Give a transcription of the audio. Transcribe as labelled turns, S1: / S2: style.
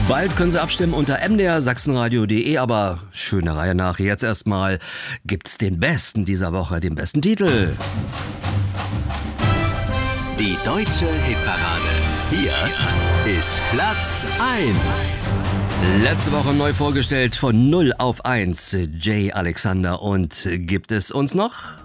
S1: Bald können Sie abstimmen unter mdrsachsenradio.de, aber schöne Reihe nach. Jetzt erstmal gibt's den Besten dieser Woche, den besten Titel.
S2: Die deutsche Hitparade. Hier ist Platz 1.
S1: Letzte Woche neu vorgestellt von 0 auf 1. Jay Alexander. Und gibt es uns noch?